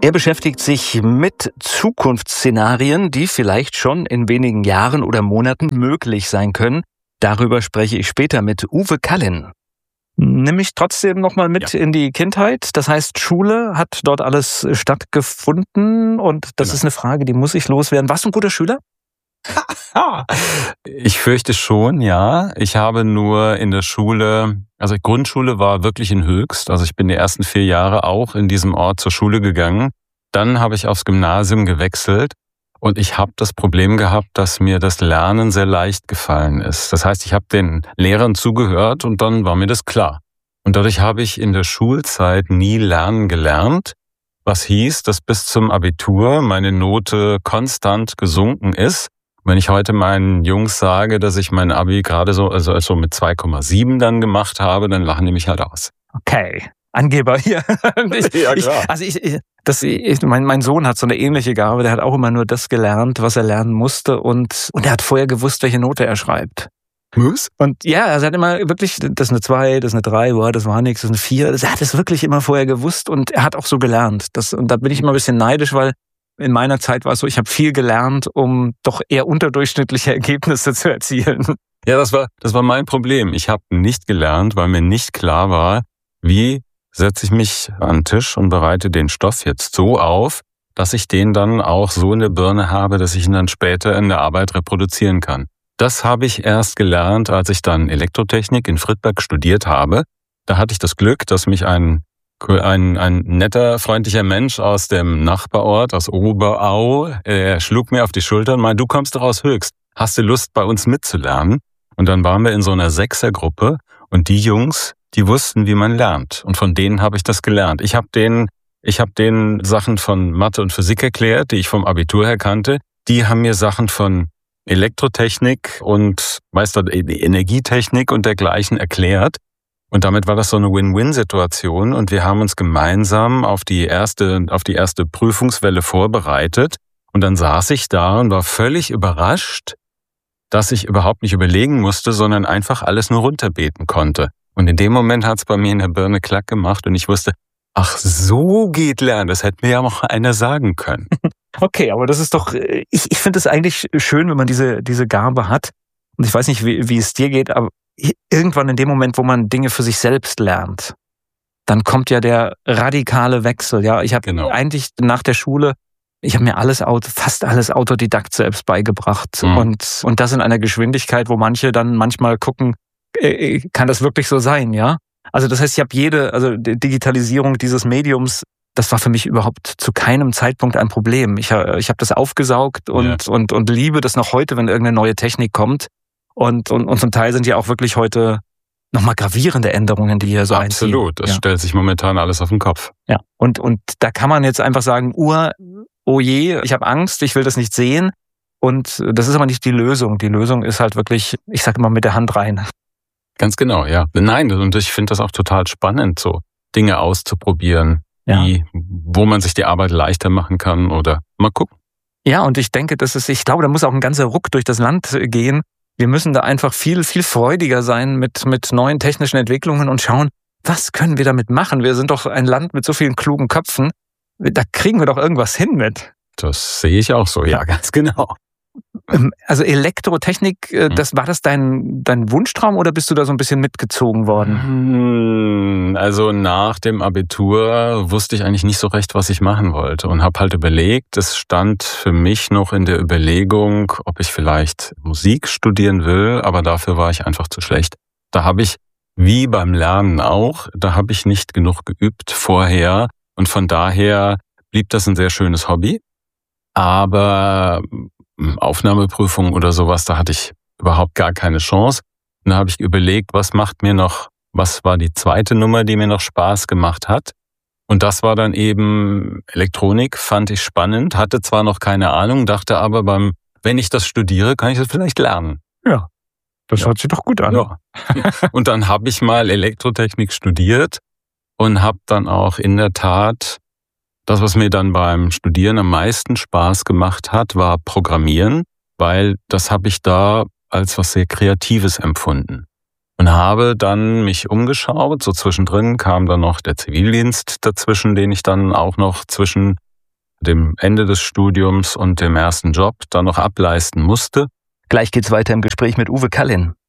Er beschäftigt sich mit Zukunftsszenarien, die vielleicht schon in wenigen Jahren oder Monaten möglich sein können. Darüber spreche ich später mit Uwe Kallin. Nimm mich trotzdem nochmal mit in die Kindheit. Das heißt, Schule hat dort alles stattgefunden und das ist eine Frage, die muss ich loswerden. Warst du ein guter Schüler? Ich fürchte schon, ja. Ich habe nur in der Schule, also Grundschule war wirklich in Höchst. Also ich bin die ersten 4 Jahre auch in diesem Ort zur Schule gegangen. Dann habe ich aufs Gymnasium gewechselt und ich habe das Problem gehabt, dass mir das Lernen sehr leicht gefallen ist. Das heißt, ich habe den Lehrern zugehört und dann war mir das klar. Und dadurch habe ich in der Schulzeit nie lernen gelernt, was hieß, dass bis zum Abitur meine Note konstant gesunken ist. Wenn ich heute meinen Jungs sage, dass ich mein Abi gerade so mit 2,7 dann gemacht habe, dann lachen die mich halt aus. Okay, Angeber hier. Mein Sohn hat so eine ähnliche Gabe, der hat auch immer nur das gelernt, was er lernen musste und er hat vorher gewusst, welche Note er schreibt. Was? Und ja, er hat immer wirklich, das ist eine 2, das ist eine 3, das war nichts, das ist eine 4. Er hat es wirklich immer vorher gewusst und er hat auch so gelernt. Und da bin ich immer ein bisschen neidisch, weil in meiner Zeit war es so, ich habe viel gelernt, um doch eher unterdurchschnittliche Ergebnisse zu erzielen. Ja, das war mein Problem. Ich habe nicht gelernt, weil mir nicht klar war, wie setze ich mich an den Tisch und bereite den Stoff jetzt so auf, dass ich den dann auch so in der Birne habe, dass ich ihn dann später in der Arbeit reproduzieren kann. Das habe ich erst gelernt, als ich dann Elektrotechnik in Friedberg studiert habe. Da hatte ich das Glück, dass mich ein netter, freundlicher Mensch aus dem Nachbarort, aus Oberau, schlug mir auf die Schulter und meinte, du kommst doch aus Höchst. Hast du Lust, bei uns mitzulernen? Und dann waren wir in so einer 6er-Gruppe und die Jungs, die wussten, wie man lernt. Und von denen habe ich das gelernt. Ich habe denen Sachen von Mathe und Physik erklärt, die ich vom Abitur her kannte. Die haben mir Sachen von Elektrotechnik und Energietechnik und dergleichen erklärt. Und damit war das so eine Win-Win-Situation und wir haben uns gemeinsam auf die erste Prüfungswelle vorbereitet. Und dann saß ich da und war völlig überrascht, dass ich überhaupt nicht überlegen musste, sondern einfach alles nur runterbeten konnte. Und in dem Moment hat es bei mir in der Birne klack gemacht und ich wusste, ach, so geht Lernen. Das hätte mir ja auch einer sagen können. Okay, aber das ist doch, ich finde es eigentlich schön, wenn man diese Gabe hat. Und ich weiß nicht, wie es dir geht, aber irgendwann in dem Moment, wo man Dinge für sich selbst lernt, dann kommt ja der radikale Wechsel. Ja, ich habe eigentlich nach der Schule, ich habe mir fast alles Autodidakt selbst beigebracht und das in einer Geschwindigkeit, wo manche dann manchmal gucken, kann das wirklich so sein, ja? Also das heißt, ich habe die Digitalisierung dieses Mediums, das war für mich überhaupt zu keinem Zeitpunkt ein Problem. Ich habe das aufgesaugt und liebe das noch heute, wenn irgendeine neue Technik kommt. Und zum Teil sind ja auch wirklich heute nochmal gravierende Änderungen, die hier so einziehen. Absolut, das stellt sich momentan alles auf den Kopf. Ja, und da kann man jetzt einfach sagen, oh je, ich habe Angst, ich will das nicht sehen. Und das ist aber nicht die Lösung. Die Lösung ist halt wirklich, ich sage immer, mit der Hand rein. Ganz genau, ja. Nein, und ich finde das auch total spannend, so Dinge auszuprobieren, wo man sich die Arbeit leichter machen kann oder mal gucken. Ja, und ich denke, ich glaube, da muss auch ein ganzer Ruck durch das Land gehen. Wir müssen da einfach viel, viel freudiger sein mit neuen technischen Entwicklungen und schauen, was können wir damit machen? Wir sind doch ein Land mit so vielen klugen Köpfen. Da kriegen wir doch irgendwas hin mit. Das sehe ich auch so, ja, ganz genau. Also Elektrotechnik, war das dein Wunschtraum oder bist du da so ein bisschen mitgezogen worden? Also nach dem Abitur wusste ich eigentlich nicht so recht, was ich machen wollte und habe halt überlegt, es stand für mich noch in der Überlegung, ob ich vielleicht Musik studieren will, aber dafür war ich einfach zu schlecht. Da habe ich, wie beim Lernen auch, da habe ich nicht genug geübt vorher und von daher blieb das ein sehr schönes Hobby, aber Aufnahmeprüfung oder sowas, da hatte ich überhaupt gar keine Chance. Und da habe ich überlegt, was war die zweite Nummer, die mir noch Spaß gemacht hat. Und das war dann eben Elektronik, fand ich spannend, hatte zwar noch keine Ahnung, dachte aber wenn ich das studiere, kann ich das vielleicht lernen. Ja, das hört sich doch gut an. Ja. Und dann habe ich mal Elektrotechnik studiert und habe dann auch in der Tat das, was mir dann beim Studieren am meisten Spaß gemacht hat, war Programmieren, weil das habe ich da als was sehr Kreatives empfunden. Und habe dann mich umgeschaut, so zwischendrin kam dann noch der Zivildienst dazwischen, den ich dann auch noch zwischen dem Ende des Studiums und dem ersten Job dann noch ableisten musste. Gleich geht's weiter im Gespräch mit Uwe Kallin.